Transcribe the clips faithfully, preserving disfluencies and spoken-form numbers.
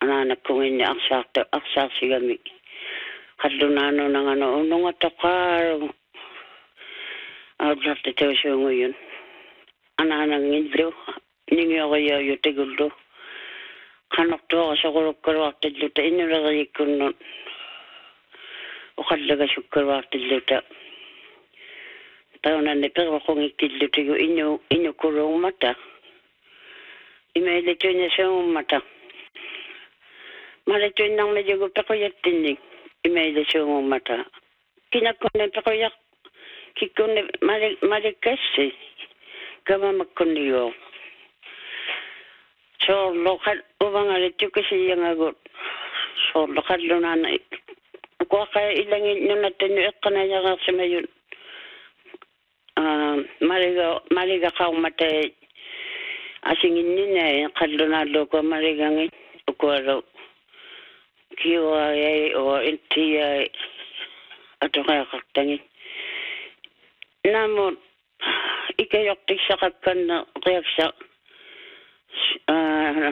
anak kong ini aksakta aksasi kami kadunano ng ano unong atakar out of the show ngayon ananang indro ninyo kaya yung tiguldo kanok to sa kurok-kurok tidluta inulagay ko nun o kadlaga sukurok tidluta taon na ni pero kung ikidluta yung inyo inyo kurong mata imailito niya sa mata malito nang medyo gupakuyat tinig imailito sa mata kinakon pa kuyak kikon malik malikasi kama makoniyo so lokal ubang alito kasi yung agot so lokal lunan ko kaya ilangin nyo natin yung ikanaya kasi mayon uh, maliga maliga ka umatay asingin nina kadlunado ko maligangin ko ro kiwa ay o inti ay ato kaya kaktangin namo ikayok tik sa kakkan na kayak sa Uh,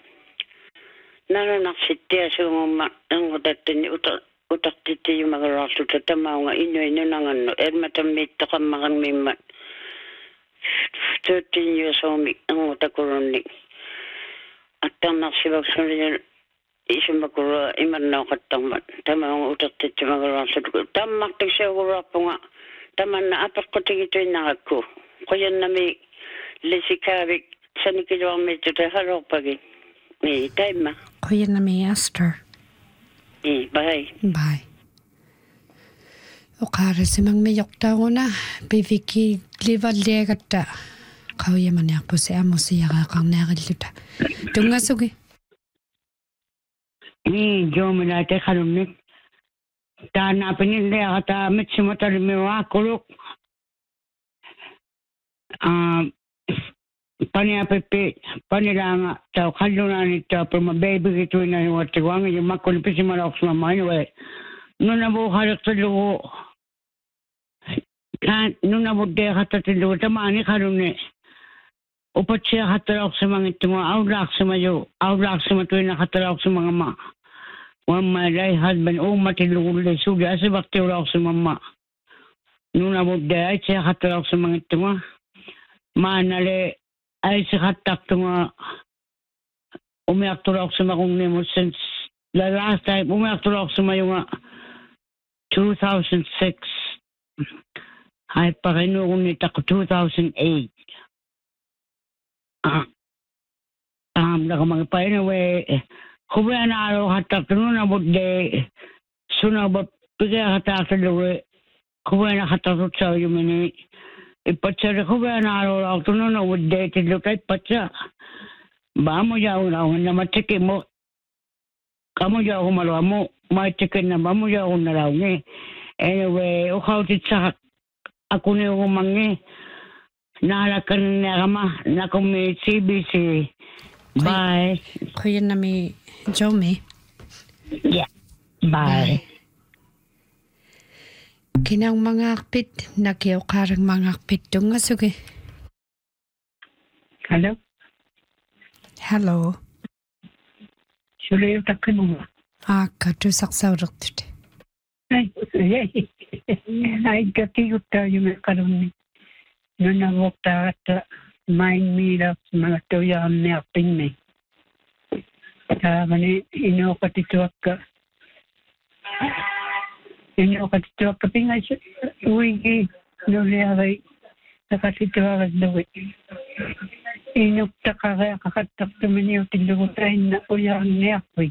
nano naksitya sa mga ang udatin utak utak titi yung mga raso sa tamaw nga inyo inyo nang ano er matamit ka makan mimat thirteen years old ang utak ko rin at ang naksibag sa rin isang makura iman na katang tamaw nga utak titi yung mga raso tamak tik siya ura po nga taman na apat ko tigito yung nakako kaya na may lisikabik sa ni kilometer ta haro pagi ni time ma kuya na may Esther eh bye bye o kare si mang mayok tao na biviki livad legata kuya man yak po si amo siya kakang nakaluta tunga sugi ni jo minate kalumit ta na pinili ata mit sumatar mi wa kuluk um Pani apepe, pani langa, tau kaluna ni tau pema baby gitu ina ni wate wangi yung mako ni pisi malak sama anyway. Nuna bu halat telu, kan nuna bu de hatat telu tamani kalune. Upatsi hatalak sama itu ma, aulak sama yo, aulak sama tu ina hatalak sama ma. Wama lai husband umat telu le sudah asal waktu ulak sama ma. Nuna bu de ay siya hatalak sama itu ma, mana le ay sikatak to nga umiakturok sa makong nemo since the last time umiakturok sa mayo nga two thousand six ay parino kong nita ko two thousand eight ah um naka mga pa anyway kuya na aro hatak no na budde suna ba pigay hatak sa luwe kuya na hatak sa yung mini ipatsa ko ba na araw ako to no would date look at patsa ba mo yaw na na matike mo kamo yaw ko malo mo may chicken na ba mo yaw na raw ni anyway o kautit sa ako ni ko mangi nalakan na kama na ko may C B C bye kuya na may Jomi yeah bye kinang mga akpit, nakiyaw karang mga akpit doon nga sugi. Hello? Hello? Sure yung takin mo nga. Ah, katusak sa urak tuti. Ay, ay, ay, katiyot tayo may karoon ni. Noon na wak ta at mind me of mga tuyang na akting me. Mani, ino katituak ka. Ino katituak ka pingay siya. Uwigi, nuliagay. Nakatituak at dawi. Ino takakaya kakatak naman yung tindugutain na uyang na ako'y.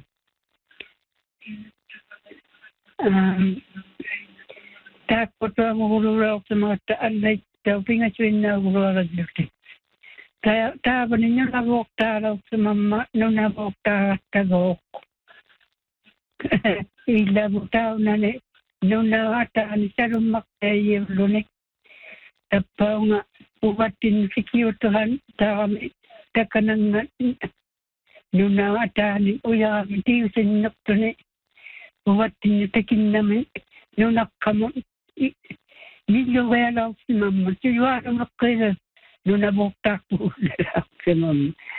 Um, takot ang ululaw sa mga taalay. Tawping at yun na ululaw at duty. Kaya taba ninyo nabok taraw sa mama no nabok tarat tagok. Ilabo tao na ni no nakataan sa lumakay yung lunik. Tapaw nga uwatin si Kyotohan kami takanang no nakataan uyang tiyo sinok to ni uwatin yung takin namin no nakamo nilyo kaya lang si mama siya yung makaya no nabok tako sa mama